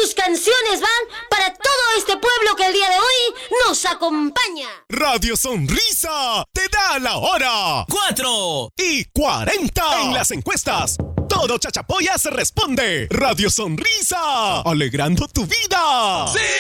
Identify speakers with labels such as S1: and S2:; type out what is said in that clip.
S1: sus canciones van para todo este pueblo que el día de hoy nos acompaña.
S2: Radio Sonrisa te da la hora. 4:40. En las encuestas, todo Chachapoyas responde. Radio Sonrisa, alegrando tu vida. ¡Sí!